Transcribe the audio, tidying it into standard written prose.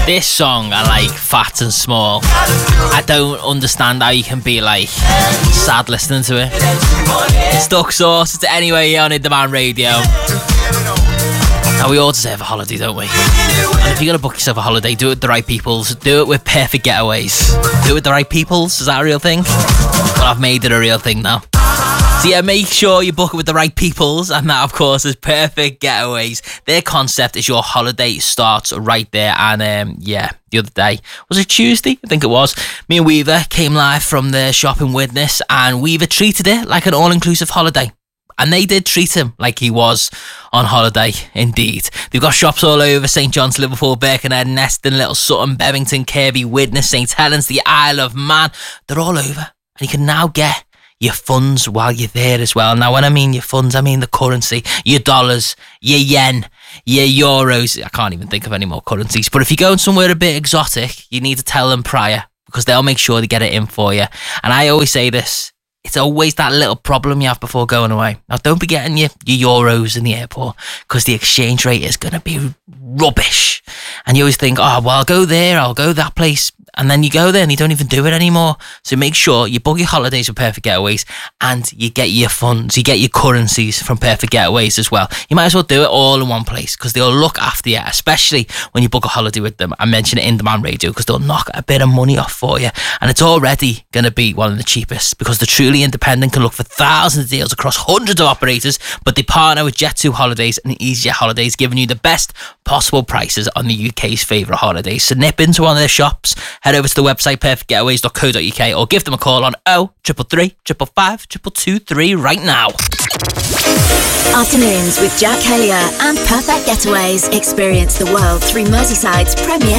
This song I like Fat and Small. I don't understand how you can be like sad listening to it. It's Duck Sauce. It's anyway on In Demand Radio. Now we all deserve a holiday, don't we? And if you're going to book yourself a holiday, do it with the right peoples. Do it with Perfect Getaways. Do it with the right peoples. Is that a real thing? Well, I've made it a real thing now. So yeah, make sure you book it with the right peoples, and that of course is Perfect Getaways. Their concept is your holiday starts right there. And the other day, was it Tuesday? I think it was. Me and Weaver came live from the shop in Widnes, and Weaver treated it like an all-inclusive holiday. And they did treat him like he was on holiday, indeed. They've got shops all over St John's, Liverpool, Birkenhead, Neston, Little Sutton, Bevington, Kirby, Widnes, St Helens, the Isle of Man. They're all over. And you can now get your funds while you're there as well. Now, when I mean your funds, I mean the currency, your dollars, your yen, your euros. I can't even think of any more currencies. But if you're going somewhere a bit exotic, you need to tell them prior, because they'll make sure they get it in for you. And I always say this, it's always that little problem you have before going away. Now, don't be getting your euros in the airport, because the exchange rate is going to be rubbish. And you always think, oh, well, I'll go there, I'll go that place. And then you go there and you don't even do it anymore. So make sure you book your holidays with Perfect Getaways, and you get your funds, you get your currencies from Perfect Getaways as well. You might as well do it all in one place, because they'll look after you, especially when you book a holiday with them. I mention it in Demand Radio because they'll knock a bit of money off for you. And it's already going to be one of the cheapest, because the truly independent can look for thousands of deals across hundreds of operators, but they partner with Jet2 Holidays and EasyJet Holidays, giving you the best possible prices on the UK's favourite holidays. So nip into one of their shops, head over to the website perfectgetaways.co.uk, or give them a call on 0333 555 223 right now. Afternoons with Jack Hellier and Perfect Getaways. Experience the world through Merseyside's premier